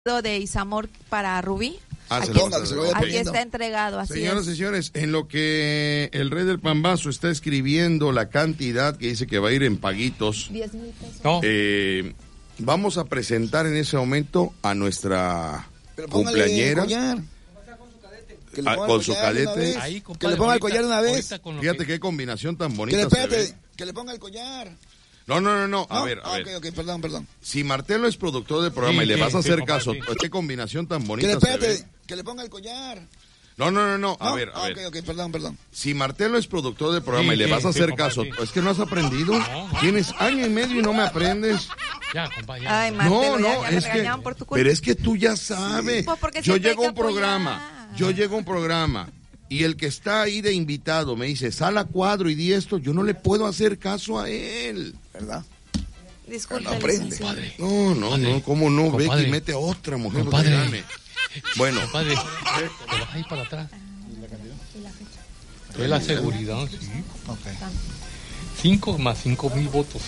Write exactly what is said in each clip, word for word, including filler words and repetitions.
de Isamor para Rubí. Ah, aquí, lo, es, aquí está entregado, así Señoras es. y señores, en lo que el rey del pambazo está escribiendo la cantidad que dice que va a ir en paguitos, diez mil pesos. No. Eh, vamos a presentar en ese momento a nuestra cumpleañera. Que le a, con su cadete. Ahí, compadre, que le ponga el collar una vez. Fíjate que... qué combinación tan bonita. Que le, espérate, que le ponga el collar. No, no, no, no, a ¿No? ver, a ah, ver. Ok, ok, perdón, perdón. Si Martelo es productor del programa sí, y le sí, vas a hacer sí, caso, sí. Qué combinación tan bonita. Que le, espérate, que le ponga el collar. No, no, no, no, a ¿No? ver, a ah, ver. Ok, ok, perdón, perdón. Si Martelo es productor del programa sí, y le vas a hacer sí, caso, compadre, sí. es que no has aprendido. No, no. Tienes año y medio y no me aprendes. Ya, compadre. Ya. Ay, Martelo, no, no, ya, ya es que, por tu culpa. pero es que tú ya sabes. Sí, pues yo llego a un programa, yo llego a un programa y el que está ahí de invitado me dice, sal a cuadro y di esto, yo no le puedo hacer caso a él. ¿Verdad? Disculpe, no aprende. No, no, compadre. no, cómo no, compadre. Becky mete a otra mujer. Compadre. Bueno. Compadre, te vas a ir para atrás. Es la seguridad, sí. Okay. Cinco más cinco mil votos.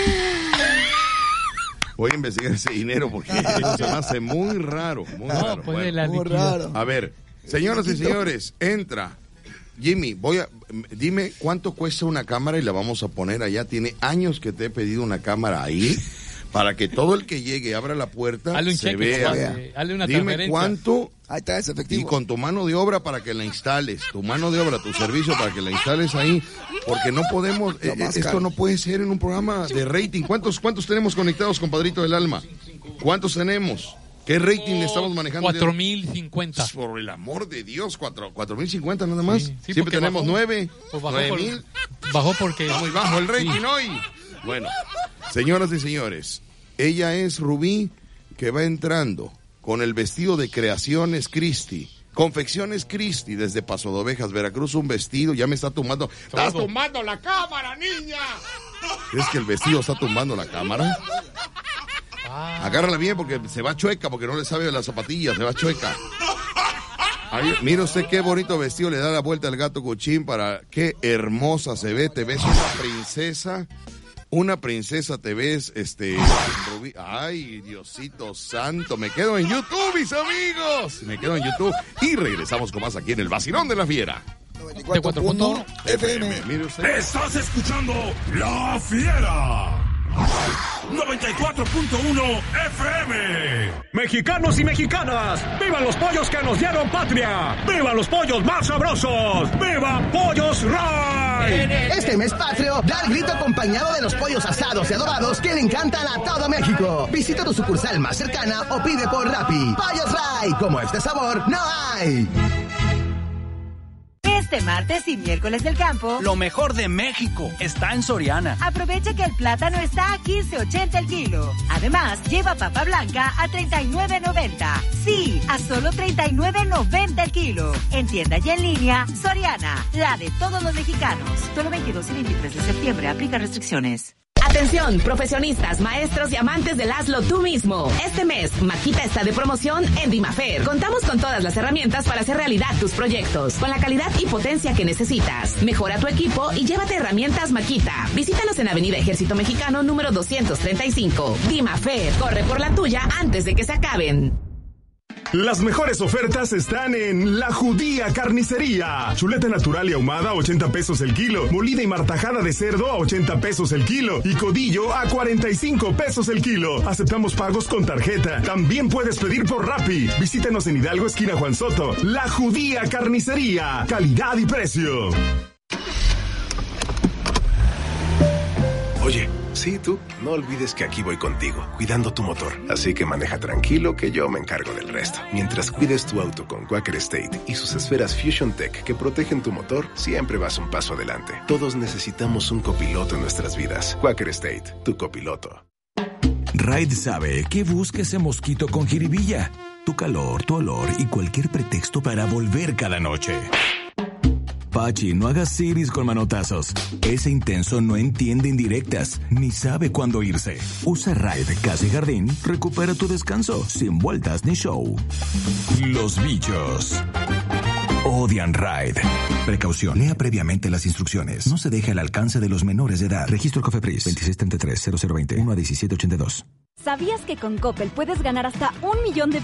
Voy a investigar ese dinero porque eso se me hace muy raro, muy no, raro. Pues bueno, la muy raro. A ver, señoras y señores, entra. Jimmy, voy a, dime cuánto cuesta una cámara y la vamos a poner allá. Tiene años que te he pedido una cámara ahí para que todo el que llegue abra la puerta Hazle un se cheque, vea. compadre. Hazle una Dime cuánto. Ahí está, es efectivo. Y con tu mano de obra para que la instales, tu mano de obra, tu servicio para que la instales ahí, porque no podemos, eh, esto caro. no puede ser en un programa de rating. ¿Cuántos, cuántos tenemos conectados, compadrito del alma? ¿Cuántos tenemos? ¿Qué rating oh, estamos manejando? cuatro mil cincuenta. Por el amor de Dios, cuatro mil cincuenta nada más. Sí, sí, siempre tenemos bajó, nueve, pues bajó nueve por, mil. Bajó porque... Está muy bajo el rating sí. hoy. Bueno, señoras y señores, ella es Rubí, que va entrando con el vestido de Creaciones Christi. Confecciones Christi desde Paso de Ovejas, Veracruz, un vestido, ya me está tumbando. ¡Estás tumbando la cámara, niña! ¿Es que el vestido está tumbando la cámara? Ah. Agárrala bien porque se va chueca, porque no le sabe de las zapatillas, se va chueca. Ahí, mira usted qué bonito vestido le da la vuelta al gato Cuchín para qué hermosa se ve, te ves una princesa. Una princesa te ves, este, Rubí. Ay, Diosito santo, me quedo en YouTube, mis amigos. Me quedo en YouTube y regresamos con más aquí en el Vacilón de la Fiera. noventa y cuatro punto uno F M. Mire usted. Estás escuchando La Fiera. noventa y cuatro punto uno F M. Mexicanos y mexicanas, ¡vivan los pollos que nos dieron patria! ¡Vivan los pollos más sabrosos! ¡Viva Pollos Ray! Este mes patrio, da el grito acompañado de los pollos asados y adobados que le encantan a todo México. Visita tu sucursal más cercana o pide por Rappi. Pollos Ray, como este sabor, no hay. Este martes y miércoles del campo, lo mejor de México está en Soriana. Aprovecha que el plátano está a quince ochenta el kilo. Además, lleva papa blanca a treinta y nueve noventa. Sí, a solo treinta y nueve noventa el kilo. En tienda y en línea, Soriana, la de todos los mexicanos. Solo veintidós y veintitrés de septiembre, aplica restricciones. Atención, profesionistas, maestros y amantes del hazlo tú mismo. Este mes, Maquita está de promoción en Dimafer. Contamos con todas las herramientas para hacer realidad tus proyectos, con la calidad y potencia que necesitas. Mejora tu equipo y llévate herramientas Maquita. Visítanos en Avenida Ejército Mexicano número doscientos treinta y cinco. Dimafer, corre por la tuya antes de que se acaben. Las mejores ofertas están en La Judía Carnicería. Chuleta natural y ahumada a ochenta pesos el kilo. Molida y martajada de cerdo a ochenta pesos el kilo. Y codillo a cuarenta y cinco pesos el kilo. Aceptamos pagos con tarjeta. También puedes pedir por Rappi. Visítanos en Hidalgo, esquina Juan Soto. La Judía Carnicería. Calidad y precio. Oye, sí, tú, no olvides que aquí voy contigo, cuidando tu motor. Así que maneja tranquilo que yo me encargo del resto. Mientras cuides tu auto con Quaker State y sus esferas Fusion Tech que protegen tu motor, siempre vas un paso adelante. Todos necesitamos un copiloto en nuestras vidas. Quaker State, tu copiloto. Raid sabe que busca ese mosquito con jiribilla. Tu calor, tu olor y cualquier pretexto para volver cada noche. Pachi, no hagas siris con manotazos. Ese intenso no entiende indirectas, ni sabe cuándo irse. Usa Raid Casa y Jardín, recupera tu descanso, sin vueltas ni show. Los bichos odian Raid. Precaución, lea previamente las instrucciones. No se deje al alcance de los menores de edad. Registro COFEPRIS veintiséis treinta y tres cero cero veinte uno a diecisiete ochenta y dos. ¿Sabías que con Coppel puedes ganar hasta un millón de